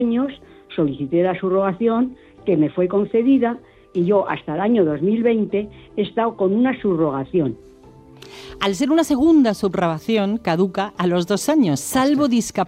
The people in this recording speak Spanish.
años solicité la subrogación, que me fue concedida, y yo hasta el año 2020 he estado con una subrogación. Al ser una segunda subrogación, caduca a los 2 años, salvo discapacidad